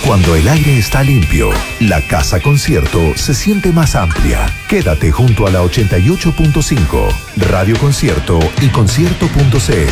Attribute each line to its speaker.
Speaker 1: Cuando el aire está limpio, la casa concierto se siente más amplia. Quédate junto a la 88.5, Radio Concierto y concierto.cl.